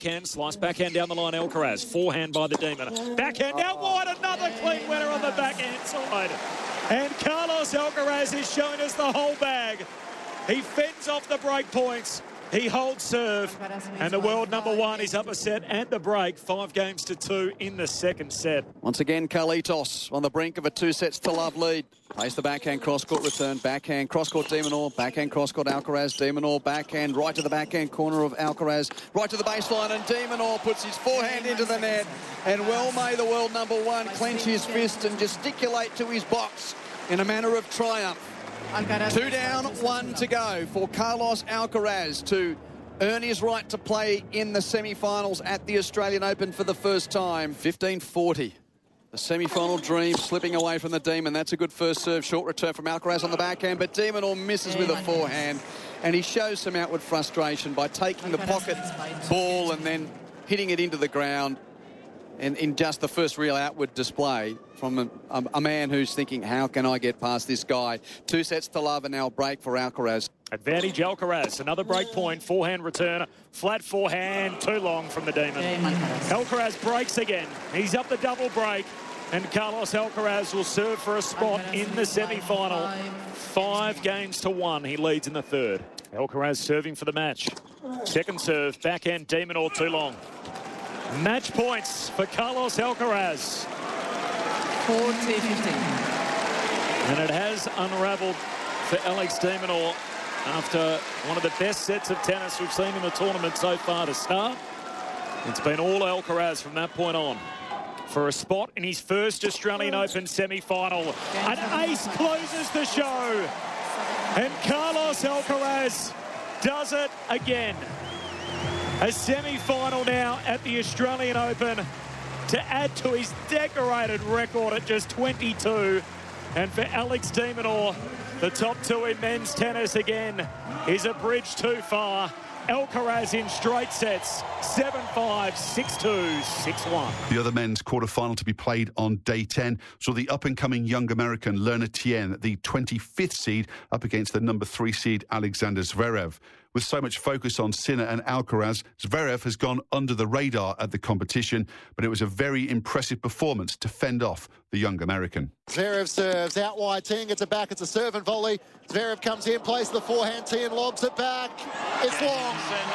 backhand, slice backhand down the line, Alcaraz. Forehand by the Demon. Backhand out wide, another clean winner on the backhand side. And Carlos Alcaraz is showing us the whole bag. He fends off the break points. He holds serve, and the world number one is up a set and the break, 5-2 in the second set. Once again, Carlitos on the brink of a 2-0 lead. Plays the backhand cross-court return, backhand cross-court de Minaur, backhand cross-court Alcaraz, de Minaur backhand right to the backhand corner of Alcaraz, right to the baseline, and de Minaur puts his forehand into the net. And well may the world number one clench his fist and gesticulate to his box in a manner of triumph. 2 down, 1 to go for Carlos Alcaraz to earn his right to play in the semi-finals at the Australian Open for the first time. 15-40. The semi-final dream slipping away from the Demon. That's a good first serve. Short return from Alcaraz on the backhand, but de Minaur misses with a forehand. And he shows some outward frustration by taking the pocket ball and then hitting it into the ground. And in just the first real outward display from a man who's thinking, how can I get past this guy? 2-0 and now a break for Alcaraz. Advantage Alcaraz, another break point, forehand return, flat forehand, too long from the Demon. Alcaraz breaks again. He's up the double break, and Carlos Alcaraz will serve for a spot in the semi-final. 5-1. He leads in the third. Alcaraz serving for the match. Second serve, backhand de Minaur, too long. Match points for Carlos Alcaraz. 40-15. And it has unravelled for Alex de Minaur after one of the best sets of tennis we've seen in the tournament so far to start. It's been all Alcaraz from that point on for a spot in his first Australian Open semi-final. An ace closes the show. And Carlos Alcaraz does it again. A semi-final now at the Australian Open to add to his decorated record at just 22. And for Alex de Minaur, the top two in men's tennis again is a bridge too far. Alcaraz in straight sets, 7-5, 6-2, 6-1. The other men's quarter-final to be played on day 10 saw the up-and-coming young American Lerner Tien, the 25th seed, up against the number 3 seed Alexander Zverev. With so much focus on Sinner and Alcaraz, Zverev has gone under the radar at the competition, but it was a very impressive performance to fend off the young American. Zverev serves out wide, Tien gets it back, it's a serve and volley. Zverev comes in, plays the forehand, Tien lobs it back. It's long.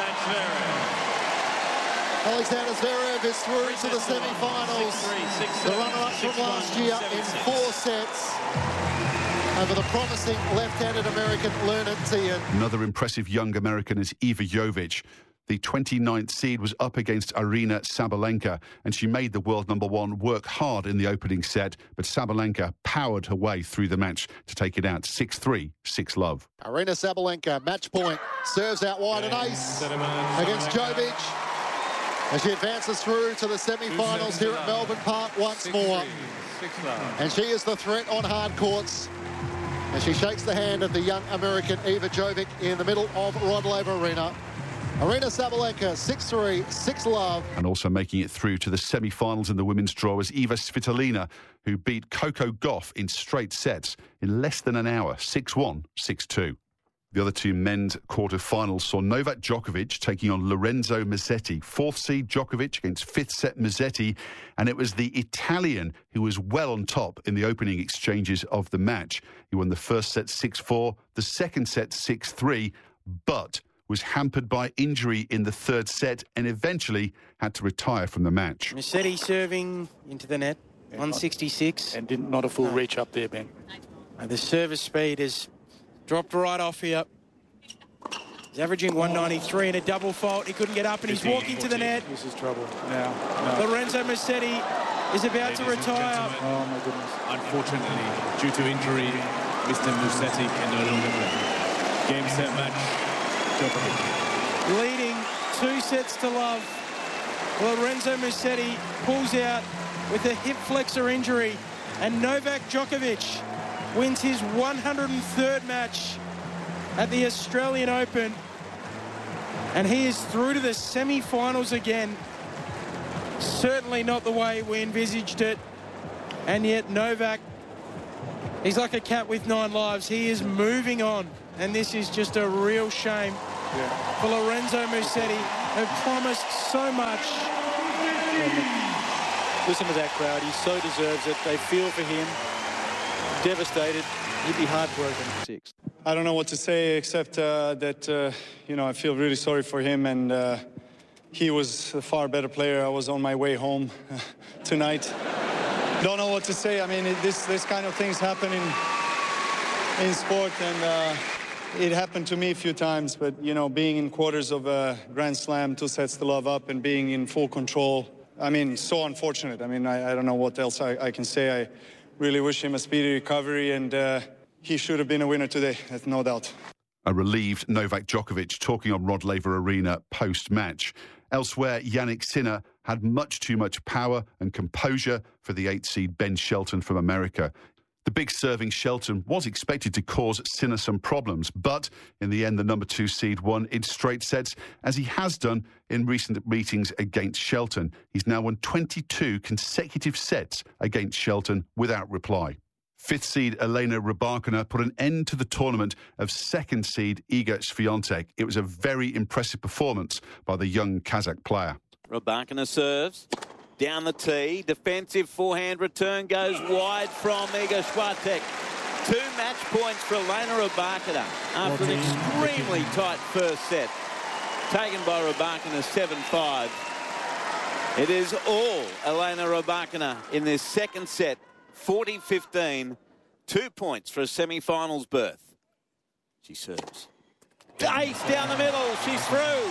Alexander Zverev is through to the semi-finals. The runner-up from last year in 4 sets over the promising left-handed American Lerner Tien. Another impressive young American is Iva Jovic. The 29th seed was up against Aryna Sabalenka, and she made the world number one work hard in the opening set, but Sabalenka powered her way through the match to take it out 6-3, 6-love. Aryna Sabalenka, match point, serves out wide, an ace against Jovic as she advances through to the semi-finals here at Melbourne Park once more. And she is the threat on hard courts as she shakes the hand of the young American Iva Jovic in the middle of Rod Laver Arena. Aryna Sabalenka, 6-3, 6-love. And also making it through to the semi-finals in the women's draw was Iva Svitolina, who beat Coco Gauff in straight sets in less than an hour, 6-1, 6-2. The other two men's quarter-finals saw Novak Djokovic taking on Lorenzo Musetti. 4th seed Djokovic against 5th set Musetti, and it was the Italian who was well on top in the opening exchanges of the match. He won the first set 6-4, the second set 6-3, but was hampered by injury in the third set and eventually had to retire from the match. Musetti serving into the net, 166. And not a full reach up there, Ben. The service speed has dropped right off here. He's averaging 193 in a double fault. He couldn't get up and he's walking to the net. This is trouble now. Lorenzo Musetti is about to retire. Oh, my goodness. Unfortunately, due to injury, Mr. Musetti can no longer play. Game, set, match. Leading 2-0. Lorenzo Musetti pulls out with a hip flexor injury, and Novak Djokovic wins his 103rd match at the Australian Open, and he is through to the semi-finals again. Certainly not the way we envisaged it, and yet Novak, he's like a cat with 9 lives. He is moving on, and this is just a real shame for Lorenzo Musetti. have promised so much. Listen to that crowd. He so deserves it. They feel for him. Devastated. He'd be heartbroken. 6. I don't know what to say except that, you know, I feel really sorry for him, and he was a far better player. I was on my way home tonight. Don't know what to say. I mean, this kind of things happen in sport, and it happened to me a few times, but, you know, being in quarters of a Grand Slam, 2 sets to love up, and being in full control, I mean, so unfortunate. I mean, I don't know what else I can say. I really wish him a speedy recovery, and he should have been a winner today, that's no doubt. A relieved Novak Djokovic talking on Rod Laver Arena post-match. Elsewhere, Jannik Sinner had much too much power and composure for the 8-seed Ben Shelton from America. The big serving Shelton was expected to cause Sinner some problems, but in the end, the number 2 seed won in straight sets, as he has done in recent meetings against Shelton. He's now won 22 consecutive sets against Shelton without reply. 5th seed Elena Rybakina put an end to the tournament of 2nd seed Iga Swiatek. It was a very impressive performance by the young Kazakh player. Rybakina serves. Down the tee, defensive forehand return goes wide from Iga Swiatek. 2 match points for Elena Rybakina after an extremely tight first set. Taken by Rybakina 7-5. It is all Elena Rybakina in this second set. 40-15. 2 points for a semi-finals berth. She serves. Ace down the middle. She's through.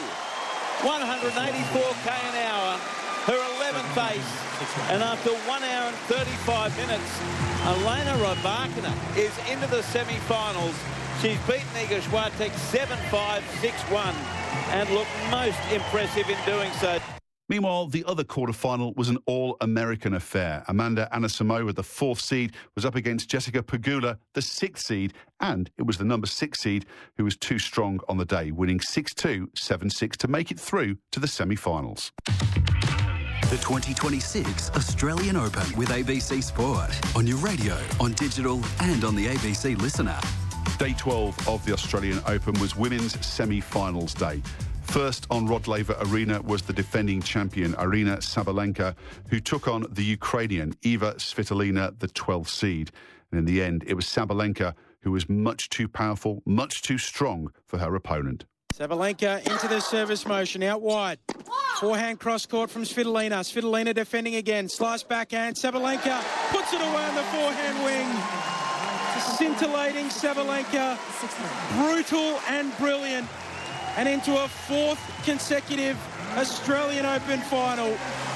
184 k an hour. Her 11th ace, and after 1 hour and 35 minutes, Elena Rybakina is into the semi-finals. She's beaten Iga Swiatek 7-5, 6-1, and looked most impressive in doing so. Meanwhile, the other quarter-final was an all-American affair. Amanda Anisimova, the 4th seed, was up against Jessica Pegula, the 6th seed, and it was the number 6 seed who was too strong on the day, winning 6-2, 7-6 to make it through to the semi-finals. The 2026 Australian Open with ABC Sport. On your radio, on digital and on the ABC Listen app. Day 12 of the Australian Open was women's semi-finals day. First on Rod Laver Arena was the defending champion, Aryna Sabalenka, who took on the Ukrainian, Iga Svitolina, the 12th seed. And in the end, it was Sabalenka who was much too powerful, much too strong for her opponent. Sabalenka into the service motion, out wide. Forehand cross-court from Svitolina. Svitolina defending again. Slice backhand. Sabalenka puts it away on the forehand wing. Scintillating Sabalenka. Brutal and brilliant. And into a 4th consecutive Australian Open final.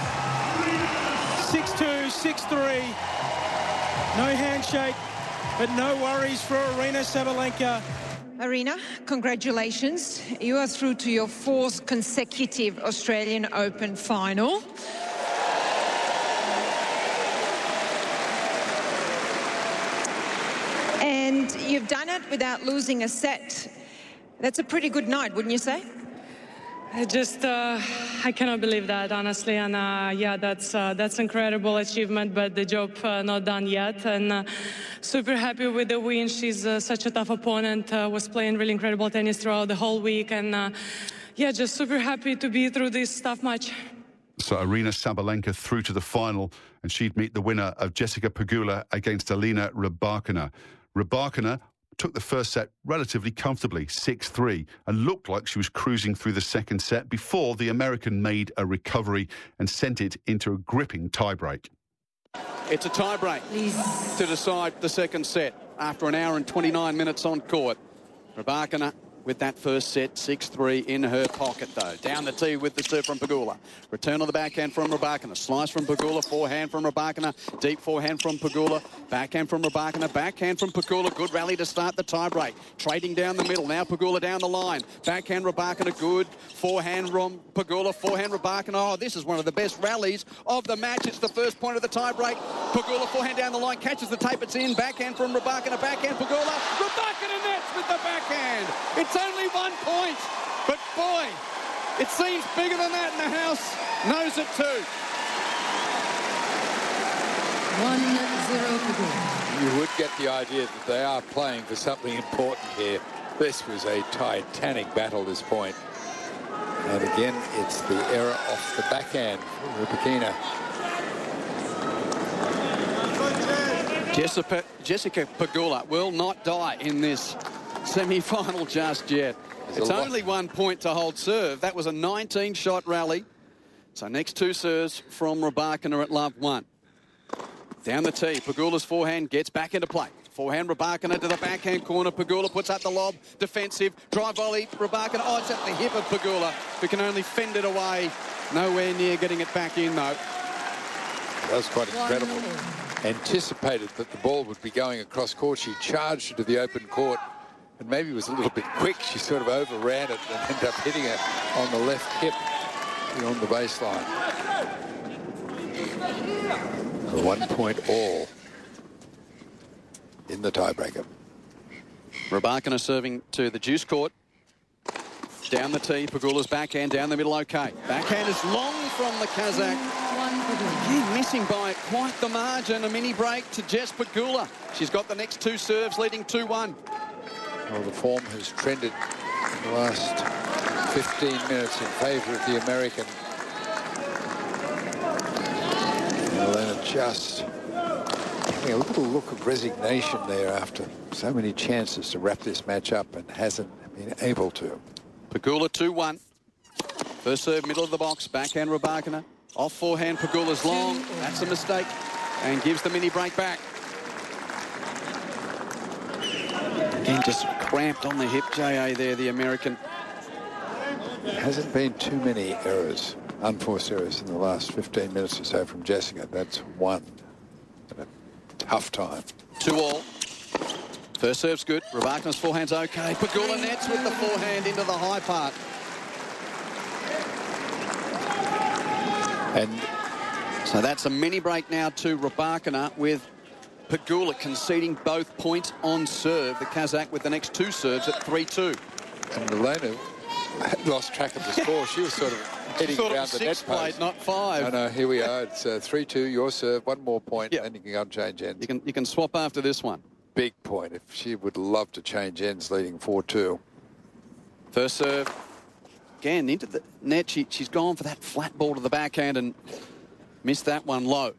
6-2, 6-3. No handshake, but no worries for Aryna Sabalenka. Aryna, congratulations. You are through to your 4th consecutive Australian Open final. And you've done it without losing a set. That's a pretty good night, wouldn't you say? I cannot believe that, honestly, and yeah, that's incredible achievement, but the job not done yet, and super happy with the win. She's such a tough opponent, was playing really incredible tennis throughout the whole week, and yeah, just super happy to be through this tough match. So Aryna Sabalenka through to the final, and she'd meet the winner of Jessica Pegula against Elena Rybakina. Rybakina took the first set relatively comfortably, 6-3, and looked like she was cruising through the second set before the American made a recovery and sent it into a gripping tiebreak. It's a tiebreak to decide the second set after 1 hour and 29 minutes on court. Rybakina with that first set, 6-3 in her pocket, though. Down the tee with the serve from Pegula. Return on the backhand from Rybakina. Slice from Pegula, forehand from Rybakina. Deep forehand from Pegula. Backhand from Rybakina. Backhand from Pegula. Good rally to start the tiebreak. Trading down the middle. Now Pegula down the line. Backhand Rybakina, good. Forehand from Pegula. Forehand Rybakina. Oh, this is one of the best rallies of the match. It's the first point of the tiebreak. Pegula, forehand down the line. Catches the tape. It's in. Backhand from Rybakina. Backhand Pegula. Rybakina nets with the backhand. It's only 1 point, but boy, it seems bigger than that, and the house knows it too. 1-0 Pegula. You would get the idea that they are playing for something important here. This was a titanic battle, this point. And again, it's the error off the backhand for Rybakina. Jessica Pegula will not die in this semi-final just yet. It's only 1 point to hold serve. That was a 19-shot rally. So next two serves from Rybakina at love 1. Down the tee, Pegula's forehand gets back into play. Forehand, Rybakina to the backhand corner. Pegula puts up the lob. Defensive. Drive volley. Rybakina. Oh, it's at the hip of Pegula, who can only fend it away. Nowhere near getting it back in, though. That was quite incredible. Anticipated that the ball would be going across court. She charged into the open court and maybe was a little bit quick. She sort of overran it and ended up hitting it on the left hip on the baseline. A 1 point all in the tiebreaker. Rybakina serving to the juice court. Down the tee, Pegula's backhand, down the middle, okay. Backhand is long from the Kazakh. Again, missing by quite the margin. A mini break to Jess Pegula. She's got the next two serves, leading 2-1. Well, the form has trended in the last 15 minutes in favour of the American. Elena just having a little look of resignation there after so many chances to wrap this match up and hasn't been able to. Pegula 2-1. First serve, middle of the box, backhand Rybakina. Off forehand, Pegula's long. That's a mistake. And gives the mini break back. Again, just cramped on the hip, J.A. there, the American. There hasn't been too many errors, unforced errors in the last 15 minutes or so from Jessica. That's one. At a tough time. 2-all. First serve's good. Rybakina's forehand's okay. Pegula nets with the forehand into the high part. And so that's a mini break now to Rybakina, with Pegula conceding both points on serve. The Kazakh with the next two serves at 3-2. And Elena had lost track of the score. She was sort of heading around the net post. Not 5. No, here we are. It's 3-2, your serve, one more point, and you can go and change ends. You can swap after this one. Big point. If she would love to change ends, leading 4-2. First serve. Again, into the net. She's gone for that flat ball to the backhand and missed that one low.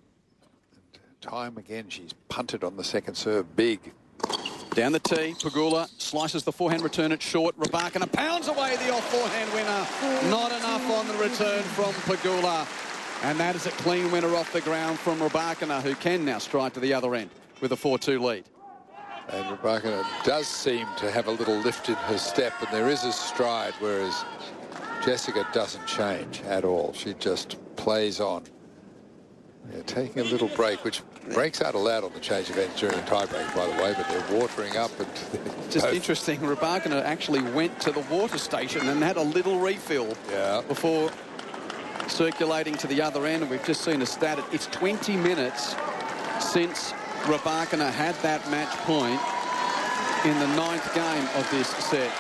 Time again, she's punted on the second serve. Big. Down the tee, Pegula slices the forehand return at short. Rybakina pounds away the off forehand winner. Not enough on the return from Pegula. And that is a clean winner off the ground from Rybakina, who can now strike to the other end with a 4-2 lead. And Rybakina does seem to have a little lift in her step, and there is a stride, whereas Jessica doesn't change at all. She just plays on. They're taking a little break, which breaks aren't allowed on the change of ends during a tiebreak, by the way, but they're watering up. And just interesting, Rybakina actually went to the water station and had a little refill before circulating to the other end. And we've just seen a stat. It's 20 minutes since Rybakina had that match point in the 9th game of this set.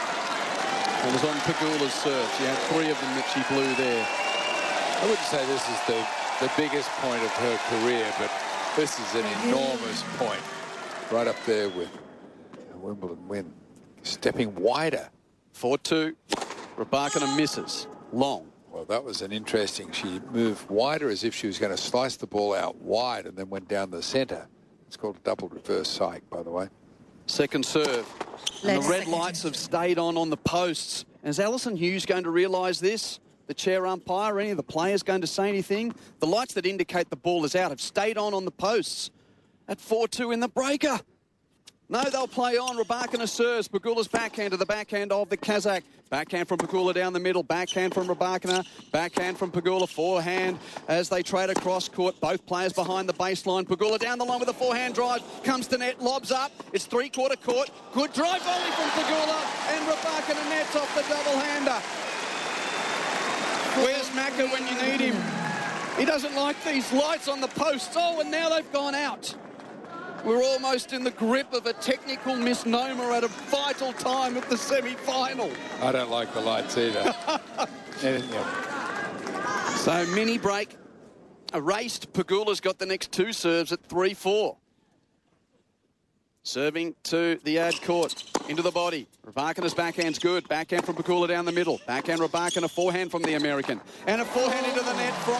It was on Pegula's serve. She had 3 of them that she blew there. I wouldn't say this is the biggest point of her career, but this is an enormous point. Right up there with a Wimbledon win. Stepping wider. 4-2. Rybakina misses. Long. Well, that was an interesting. She moved wider as if she was going to slice the ball out wide and then went down the centre. It's called a double reverse psych, by the way. Second serve. And the red lights have stayed on the posts. Is Alison Hughes going to realise this? The chair umpire, any of the players going to say anything? The lights that indicate the ball is out have stayed on the posts at 4-2 in the breaker. No, they'll play on. Rybakina serves. Pegula's backhand to the backhand of the Kazakh. Backhand from Pegula down the middle. Backhand from Rybakina. Backhand from Pegula. Forehand as they trade across court. Both players behind the baseline. Pegula down the line with a forehand drive. Comes to net. Lobs up. It's three-quarter court. Good drive volley from Pegula. And Rybakina nets off the double-hander. Where's Macca when you need him? He doesn't like these lights on the posts. Oh, and now they've gone out. We're almost in the grip of a technical misnomer at a vital time of the semi-final. I don't like the lights either. Anything else? So, mini break erased. Pegula's got the next two serves at 3-4. Serving to the ad court. Into the body. Rabakina's backhand's good. Backhand from Pakula down the middle. Backhand Rabakina, forehand from the American. And a forehand into the net from